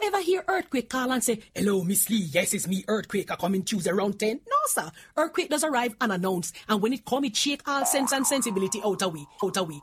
ever hear Earthquake call and say, "Hello, Miss Lee, yes, it's me, Earthquake, I coming Tuesday around 10? No, sir. Earthquake does arrive unannounced, and when it come, it shake all sense and sensibility out of we.